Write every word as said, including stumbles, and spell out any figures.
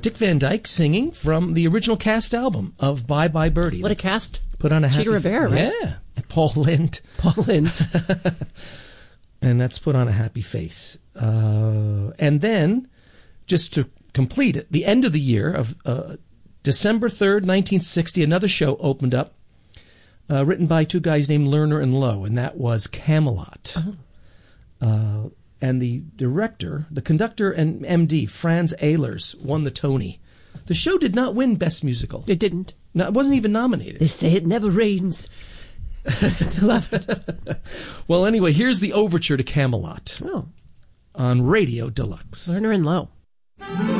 Dick Van Dyke singing from the original cast album of Bye Bye Birdie. What a cast. Put on a happy Cheetah Rivera, right? Yeah. And Paul Lynde. Paul Lynde. And that's Put on a Happy Face. Uh, and then, just to complete it, the end of the year of uh, December third, nineteen sixty, another show opened up, uh, written by two guys named Lerner and Lowe, and that was Camelot. Uh-huh. Uh, and the director, the conductor and M D, Franz Ehlers, won the Tony. The show did not win Best Musical. It didn't. No, it wasn't even nominated. They say it never rains. I love it. Well, anyway, here's the overture to Camelot. Oh. On Radio Deluxe. Lerner and Lowe.